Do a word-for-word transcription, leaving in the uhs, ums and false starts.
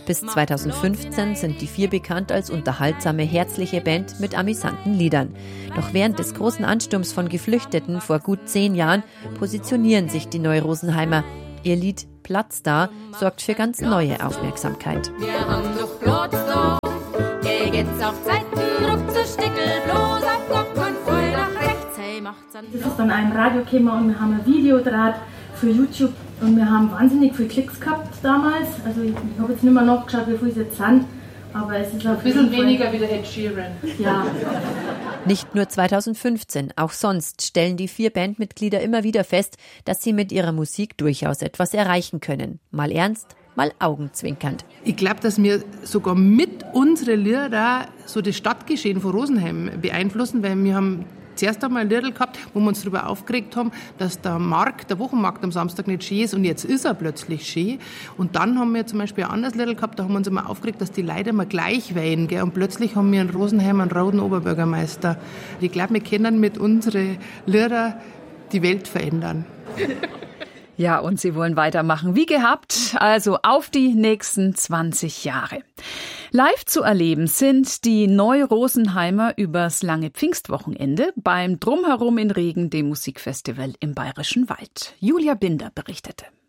Bis zweitausendfünfzehn sind die vier bekannt als unterhaltsame, herzliche Band mit amüsanten Liedern. Doch während des großen Ansturms von Geflüchteten vor gut zehn Jahren positionieren sich die Neu-Rosenheimer. Ihr Lied Platz da sorgt für ganz neue Aufmerksamkeit. Wir haben doch Platz da, geh geht's auf Zeiten, zu Stickel, bloß auf Kopf und voll nach rechts, hey, macht's an. Das ist dann ein Radio gekommen und wir haben ein Video gedreht für YouTube und wir haben wahnsinnig viele Klicks gehabt damals. Also ich, ich habe jetzt nicht mehr nachgeschaut, wie viele es jetzt sind, aber es ist auf ein bisschen weniger wie der Ed Sheeran. Ja. Nicht nur zweitausendfünfzehn, auch sonst stellen die vier Bandmitglieder immer wieder fest, dass sie mit ihrer Musik durchaus etwas erreichen können. Mal ernst, mal augenzwinkernd. Ich glaube, dass wir sogar mit unseren Lieder so das Stadtgeschehen von Rosenheim beeinflussen, weil wir haben zuerst einmal ein Lied gehabt, wo wir uns darüber aufgeregt haben, dass der Markt, der Wochenmarkt am Samstag nicht schön ist und jetzt ist er plötzlich schön. Und dann haben wir zum Beispiel ein anderes Lied gehabt, da haben wir uns immer aufgeregt, dass die Leute immer gleich weinen. Gell? Und plötzlich haben wir in Rosenheim einen roten Oberbürgermeister. Ich glaube, wir können mit unseren Liedern die Welt verändern. Ja, und sie wollen weitermachen wie gehabt, also auf die nächsten zwanzig Jahre. Live zu erleben sind die Neu-Rosenheimer übers lange Pfingstwochenende beim Drumherum in Regen, dem Musikfestival im Bayerischen Wald. Julia Binder berichtete.